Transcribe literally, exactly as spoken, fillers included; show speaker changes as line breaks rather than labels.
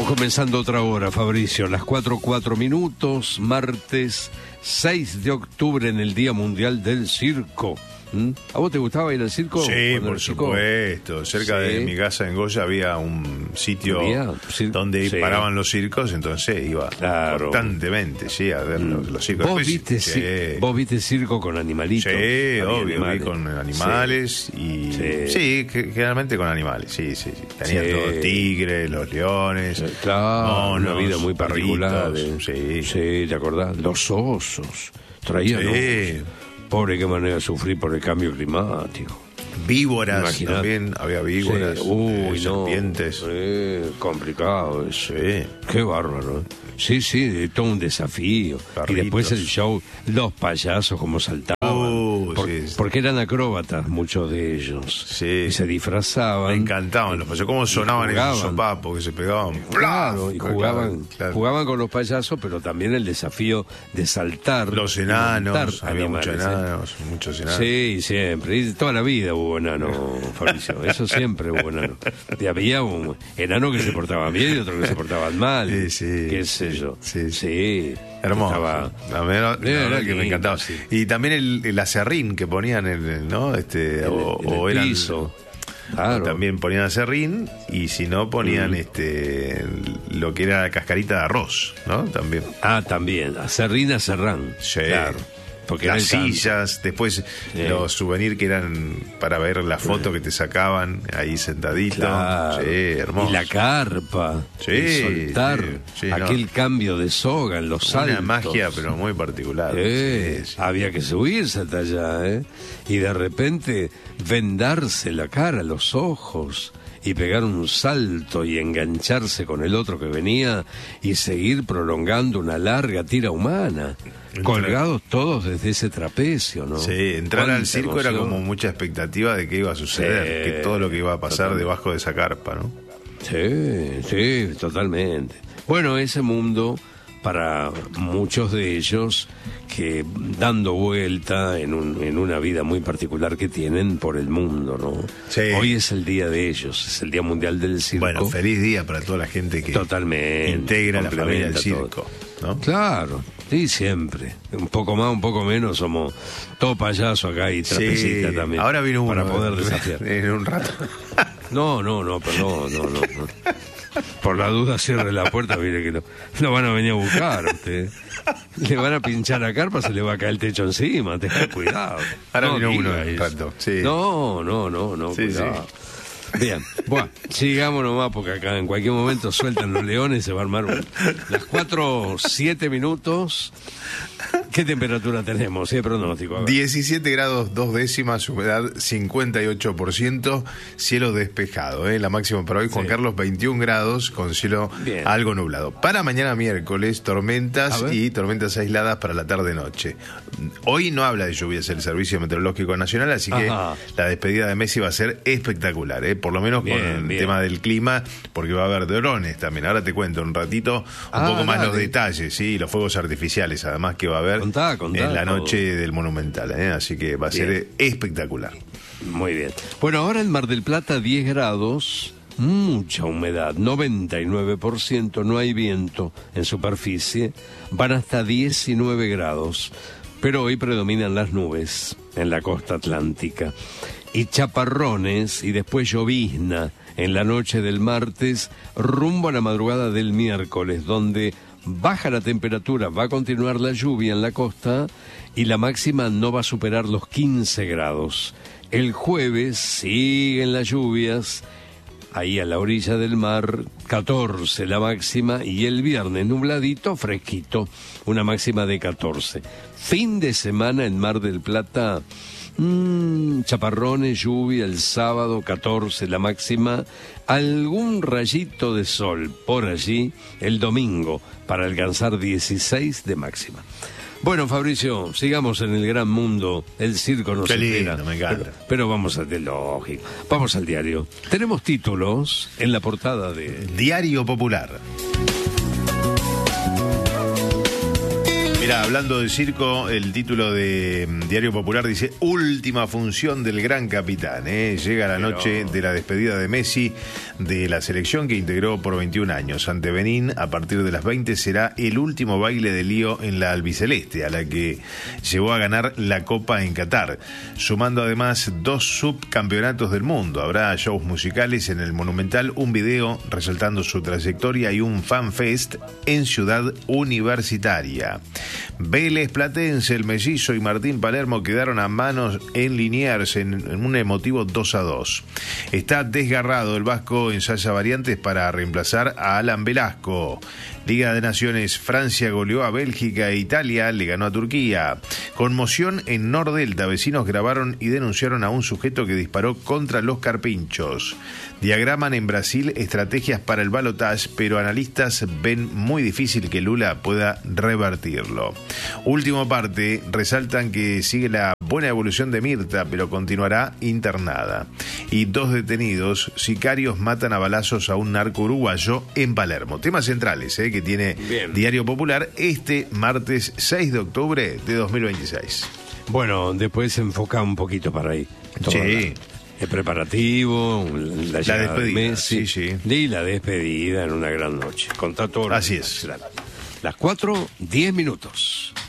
Estamos comenzando otra hora, Fabricio, las cuatro, cuatro minutos, martes seis de octubre en el Día Mundial del Circo. ¿Mm? ¿A vos te gustaba ir al circo?
Sí, por supuesto. Cerca sí. de mi casa en Goya había un sitio sí. donde sí. paraban los circos, entonces iba claro. constantemente, sí, a ver mm. los, los circos.
¿Vos,
Después,
viste,
sí.
sí, ¿Vos viste circo con animalitos?
Sí, obvio, animales. vi con animales sí. y... Sí, sí generalmente con animales, sí, sí. sí. Tenía sí. todos tigres, los leones,
claro,
monos,
una vida muy particular.
Perritos,
sí. sí, ¿te acordás? Los osos. Traían
sí.
osos. Pobre, qué manera de sufrir por el cambio climático.
Víboras, Imaginate. también había víboras,
sí. Uy,
eh,
no.
serpientes.
Sí, complicado eso.
Sí.
Qué bárbaro. Sí, sí, todo un desafío. Carritos. Y después el show, los payasos como saltaban.
Uh,
por,
sí, sí.
Porque eran acróbatas muchos de ellos.
Sí.
Y se disfrazaban.
Me encantaban los payasos. Cómo sonaban esos sopapos que se pegaban.
Claro, y jugaban, claro. jugaban con los payasos, pero también el desafío de saltar.
Los enanos, había muchos enanos, ¿eh? muchos enanos.
Sí, siempre. Y toda la vida hubo enano, Fabricio. Eso siempre hubo enano. Y había un enano que se portaba bien y otro que se portaban mal.
Sí, sí.
Qué sé yo.
Sí,
sí.
Hermoso.
Estaba...
La verdad, la verdad que me encantaba. Sí. Y también el, el acerrín que ponían, el, ¿no? Este,
el,
o,
el
o eran,
piso. Claro.
También ponían acerrín y si no ponían mm. este lo que era la cascarita de arroz, ¿no? También.
Ah, también. Acerrín, acerrán.
Sí.
Claro. Porque
las sillas, después sí. los souvenirs que eran para ver la foto que te sacaban ahí sentadito.
Claro.
Sí, hermoso.
Y la carpa.
Sí.
Y soltar
sí, sí,
aquel
no.
cambio de soga en los saltos.
Una magia, pero muy particular.
Sí,
sí, sí.
Había que subirse hasta allá, ¿eh? Y de repente vendarse la cara, los ojos, y pegar un salto y engancharse con el otro que venía y seguir prolongando una larga tira humana. Colgados todos desde ese trapecio, ¿no?
Sí, entrar al circo emoción. Era como mucha expectativa de qué iba a suceder, sí, que todo lo que iba a pasar totalmente. Debajo de esa carpa, ¿no?
Sí, sí, totalmente. Bueno, ese mundo, para muchos de ellos, que dando vuelta en, un, en una vida muy particular que tienen por el mundo, ¿no?
Sí.
Hoy es el día de ellos, es el Día Mundial del Circo.
Bueno, feliz día para toda la gente que
totalmente
integra la familia del circo, ¿no?
Claro, sí, siempre. Un poco más, un poco menos, somos todo payaso acá y trapecista sí. también.
Ahora vino uno
para poder desafiar.
En un rato.
No, no, no, perdón, no, no, no. Por la duda cierre la puerta, mire que lo, lo van a venir a buscar a usted. Le van a pinchar a carpa, se le va a caer el techo encima, tenga cuidado.
Ahora
no
vino uno en rato. Sí.
No, no, no, no,
sí,
cuidado.
Sí.
Bien, bueno, sigamos nomás porque acá en cualquier momento sueltan los leones y se va a armar un... Las cuatro, siete minutos. ¿Qué temperatura tenemos? ¿Sí, pronóstico?
diecisiete grados dos décimas, humedad cincuenta y ocho por ciento, cielo despejado, ¿eh? La máxima para hoy, Juan sí. Carlos, veintiún grados con cielo Bien. algo nublado. Para mañana miércoles, tormentas y tormentas aisladas para la tarde-noche. Hoy no habla de lluvias el Servicio Meteorológico Nacional, así que Ajá. la despedida de Messi va a ser espectacular, ¿eh? Por lo menos bien, con el bien. tema del clima, porque va a haber drones también. Ahora te cuento un ratito un ah, poco más dale. los detalles, ¿sí? Los fuegos artificiales, además que va a haber
contá, contá,
en la noche todo. del Monumental, ¿eh? Así que va a bien. ser espectacular.
Muy bien. Bueno, ahora en Mar del Plata diez grados, mucha humedad, noventa y nueve por ciento, no hay viento en superficie, van hasta diecinueve grados, pero hoy predominan las nubes en la costa atlántica y chaparrones y después llovizna en la noche del martes rumbo a la madrugada del miércoles, donde baja la temperatura, va a continuar la lluvia en la costa y la máxima no va a superar los quince grados. El jueves siguen las lluvias, ahí a la orilla del mar, catorce la máxima, y el viernes nubladito, fresquito, una máxima de catorce. Fin de semana en Mar del Plata, mmm, chaparrones, lluvia el sábado, catorce la máxima, algún rayito de sol por allí el domingo para alcanzar dieciséis de máxima. Bueno, Fabricio, sigamos en el gran mundo. El circo nos
Qué lindo,
espera.
me encanta.
Pero, pero vamos a de lógico. Vamos al diario. Tenemos títulos en la portada de
Diario Popular. Mira, hablando de circo, el título de Diario Popular dice: última función del gran capitán. ¿eh? Llega la noche de la despedida de Messi de la selección que integró por veintiún años. Ante Benín, a partir de las veinte, será el último baile de Lío en la albiceleste, a la que llevó a ganar la Copa en Qatar, sumando además dos subcampeonatos del mundo. Habrá shows musicales en el Monumental, un video resaltando su trayectoria y un fanfest en Ciudad Universitaria. Vélez Platense, el Mellizo y Martín Palermo quedaron a manos en Liniers en, en un emotivo dos a dos. Está desgarrado el vasco, ensaya variantes para reemplazar a Alan Velasco. Liga de Naciones, Francia goleó a Bélgica e Italia le ganó a Turquía. Conmoción en Nordelta, vecinos grabaron y denunciaron a un sujeto que disparó contra los carpinchos. Diagraman en Brasil estrategias para el balotaje, pero analistas ven muy difícil que Lula pueda revertirlo. Último parte, resaltan que sigue la buena evolución de Mirta, pero continuará internada. Y dos detenidos, sicarios matan a balazos a un narco uruguayo en Palermo. Temas centrales, ¿eh? que tiene Bien. Diario Popular este martes seis de octubre de dos mil veintiséis.
Bueno, después se enfoca un poquito para ahí.
Sí.
La, el preparativo, la,
la despedida
de Messi,
sí, sí.
y la despedida en una gran noche. Contá todo.
Así es.
Las cuatro, diez minutos.